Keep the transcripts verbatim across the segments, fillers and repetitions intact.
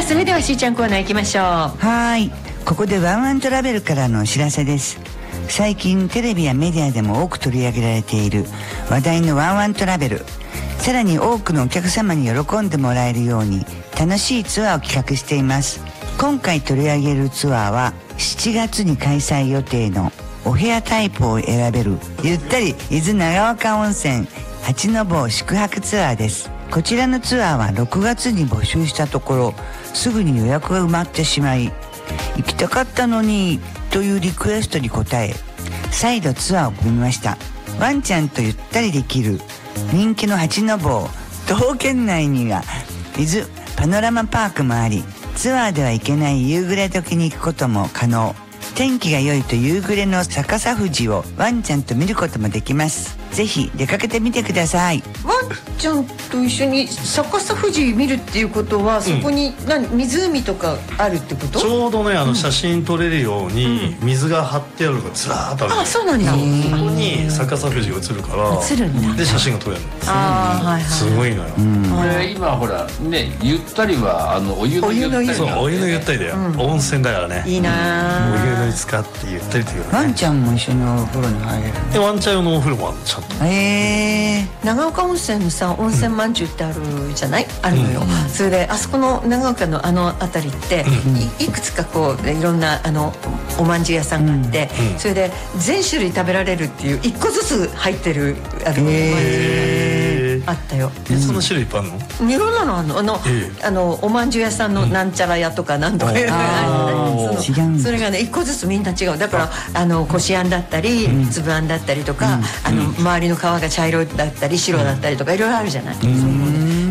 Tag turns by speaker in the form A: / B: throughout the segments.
A: それではしーちゃんコーナー行きましょう。
B: はい、ここでワンワントラベルからのお知らせです。最近テレビやメディアでも多く取り上げられている話題のワンワントラベル、さらに多くのお客様に喜んでもらえるように楽しいツアーを企画しています。今回取り上げるツアーはしちがつに開催予定のお部屋タイプを選べるゆったり伊豆長岡温泉八の坊宿泊ツアーです。こちらのツアーはろくがつに募集したところすぐに予約が埋まってしまい、行きたかったのにというリクエストに応え再度ツアーを組みました。ワンちゃんとゆったりできる人気の八の坊、徒歩圏内には伊豆パノラマパークもあり、ツアーでは行けない夕暮れ時に行くことも可能。天気が良いと夕暮れの逆さ富士をワンちゃんと見ることもできます。ぜひ出かけてみてください。
A: ワンちゃんと一緒に逆さ富士見るっていうことは、そこに何湖とかあるってこと？
C: ちょうどね、あの写真撮れるように水が張ってあるのがずらーっとある、
A: あ、そうなんだ。
C: そこに逆さ富士が映るから
A: 映るんだ。
C: で写真が撮れるの。
A: あー、はいはい、
C: すごいのよ。
D: これ今ほらね、ゆったりはあのお湯のゆったり、
C: そう、お湯のゆったりだよ、温泉だからね。
A: いいな。
C: お湯に浸かってゆったりというかね。
B: ワンちゃんも一緒にお風呂に入れる。
C: でワンちゃん用のお風呂もある、ちゃんと。
B: へえ。
A: 長岡温泉のさ、温泉まんじゅうってあるじゃない、あるのよ、うん、それであそこの長岡のあの辺りって、うん、い, いくつかこういろんなあのおまんじゅう屋さんがあって、うん、それで全種類食べられるっていういっこずつ入ってるあのおまんじゅうあったよ。
C: え、そんな種類いっぱいあるの？
A: いろんなのあるの。あの、あのおまんじゅう屋さんのなんちゃら屋とかなんとか、うん、それがねいっこずつみんな違う。だからあのこしあんだったり、うん、粒あんだったりとか、うん、あの周りの皮が茶色だったり白だったりとかいろいろあるじゃない、うん、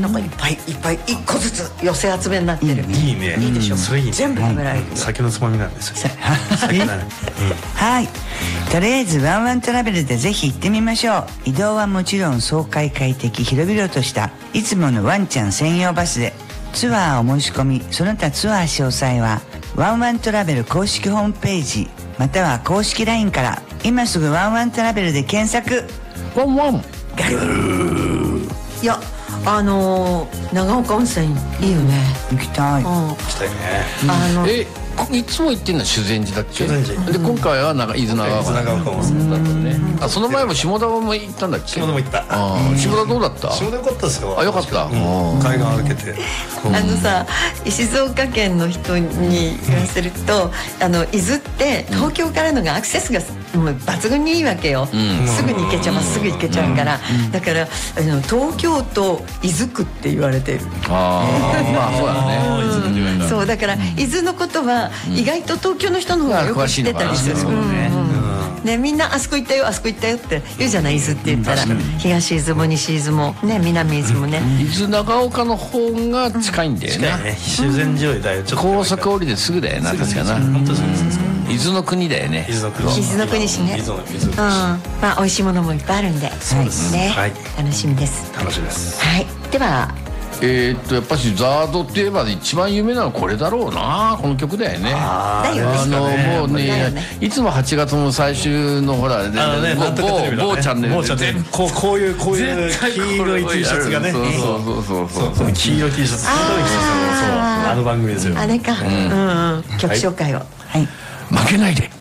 A: なんかいっぱいいっぱいいっこずつ寄せ集めになってる。
C: いいね。
A: いいでしょ。
C: それいいね。
A: 全部食べられる。
C: 酒のつまみなんですよ。酒だね。
B: はい、とりあえずワンワントラベルでぜひ行ってみましょう。移動はもちろん爽快快適広々としたいつものワンちゃん専用バスで。ツアーお申し込みその他ツアー詳細はワンワントラベル公式ホームページまたは公式 ライン から。今すぐワンワントラベルで検索。
D: ワンワン。
A: いや、あのー、長岡温泉いいよね。
B: 行きたい、
C: うん、行きたいね。
A: あの
D: えいつも行ってんのは修善寺だっけ？
C: 修善寺
D: で今回はなんか伊豆長岡温泉だったね。あ、その前も下田も行ったんだっけ？
C: 下田も行った。
D: あ、下田どうだった？
C: 下田良かったですよ。
D: あ、よかった。
C: 海岸歩けて。
A: あのさ、静岡県の人に言わせると、あの伊豆って東京からのがアクセスがもう抜群にいいわけよ、うん、すぐに行けちゃう、まっすぐ行けちゃうから、うん、だからあの東京都伊豆区って言われてる。
D: ああ、まあそうだね、
A: うん、そうだから伊豆のことは意外と東京の人の方がよく知ってたりする。ね、みんなあそこ行ったよあそこ行ったよって言うじゃない、伊豆って言ったら、うん、東伊豆も西伊豆もね、南伊豆もね、
D: うん、伊豆長岡の方が近いんだよね。
C: 近いね。修善寺よりだよ。
D: 高速降りてすぐだよな、確かな。
C: 本当そうです。
D: 伊豆の国だよね。
C: 伊豆の国。
A: 伊豆の国市ね。
C: 伊豆の国。
A: まあ美味しいものもいっぱいあるんで、
C: そうですね。
A: はい、楽しみです。
C: 楽しみです。
A: はい。では。
D: えー、っとやっぱしザードって言えば一番有名なのはこれだろうな、この曲だよね。
A: あだよね。
D: あのもうね、いつもはちがつの最終のほら某チャンネルで
C: こうこういうこういう黄色い T シャツがね、
D: そうそうそうそう、
C: 黄色い T シャツ、あの番組ですよ。
A: あれか、うん、曲紹介を。はい。
D: 負けないで。